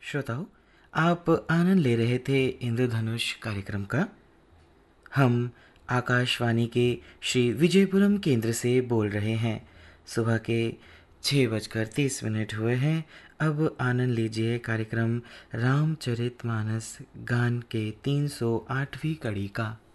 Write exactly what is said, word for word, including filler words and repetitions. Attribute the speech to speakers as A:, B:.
A: श्रोताओं, आप आनंद ले रहे थे इंद्रधनुष कार्यक्रम का। हम आकाशवाणी के श्री विजयपुरम केंद्र से बोल रहे हैं। सुबह के छः बजकर तीस मिनट हुए हैं। अब आनंद लीजिए कार्यक्रम रामचरितमानस गान के तीन सौ आठवीं कड़ी का।